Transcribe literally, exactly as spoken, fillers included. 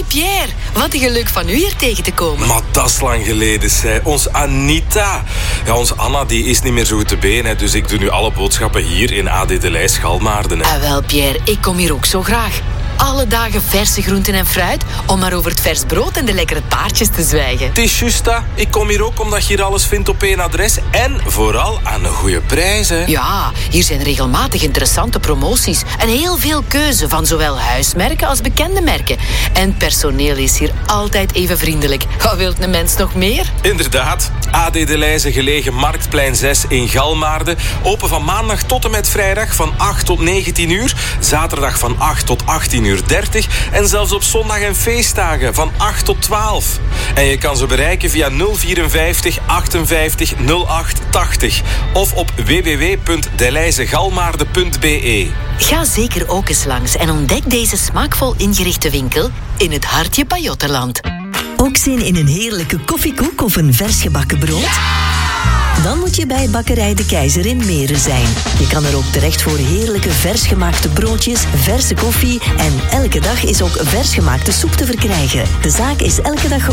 Pierre, wat een geluk van u hier tegen te komen. Maar dat is lang geleden, zei. Ons Anita. Ja, onze Anna die is niet meer zo goed te been, hè, dus ik doe nu alle boodschappen hier in A D de Leij Schalmaarden. Hè. Ah, wel, Pierre, ik kom hier ook zo graag. Alle dagen verse groenten en fruit, om maar over het vers brood en de lekkere taartjes te zwijgen. Het is juist dat. Ik kom hier ook omdat je hier alles vindt op één adres. En vooral aan een goede prijs, hè. Ja, hier zijn regelmatig interessante promoties. En heel veel keuze van zowel huismerken als bekende merken. En personeel is hier altijd even vriendelijk. Wat wilt een mens nog meer? Inderdaad. A D de Leijze gelegen Marktplein zes in Galmaarden. Open van maandag tot en met vrijdag van acht tot negentien uur. Zaterdag van acht tot achttien uur dertig. En zelfs op zondag en feestdagen van acht tot twaalf. En je kan ze bereiken via nul vierenvijftig achtenvijftig nul acht tachtig. Of op w w w punt deleizegalmaarden punt b e. Ga zeker ook eens langs en ontdek deze smaakvol ingerichte winkel in het hartje Pajottenland. Ook zin in een heerlijke koffiekoek of een vers gebakken brood? Dan moet je bij Bakkerij de Keizer in Meren zijn. Je kan er ook terecht voor heerlijke vers gemaakte broodjes, verse koffie en elke dag is ook vers gemaakte soep te verkrijgen. De zaak is elke dag